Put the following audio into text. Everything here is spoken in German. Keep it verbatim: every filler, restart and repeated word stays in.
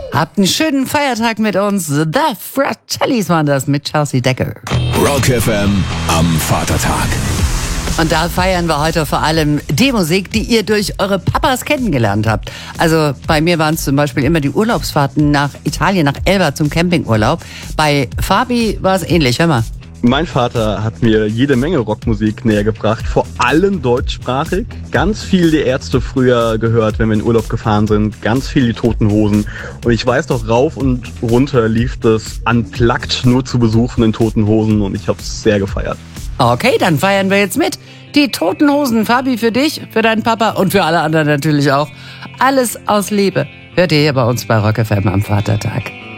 Habt einen schönen Feiertag mit uns. The Fratellis waren das mit Chelsea Decker. Rock F M am Vatertag. Und da feiern wir heute vor allem die Musik, die ihr durch eure Papas kennengelernt habt. Also bei mir waren es zum Beispiel immer die Urlaubsfahrten nach Italien, nach Elba zum Campingurlaub. Bei Fabi war es ähnlich, hör mal. Mein Vater hat mir jede Menge Rockmusik näher gebracht, vor allem deutschsprachig. Ganz viel die Ärzte früher gehört, wenn wir in Urlaub gefahren sind, ganz viel die Toten Hosen. Und ich weiß doch, rauf und runter lief das Unplugged nur zu besuchen in Toten Hosen und ich habe es sehr gefeiert. Okay, dann feiern wir jetzt mit. Die Toten Hosen, Fabi, für dich, für deinen Papa und für alle anderen natürlich auch. Alles aus Liebe. Hört ihr hier bei uns bei Rock F M am Vatertag.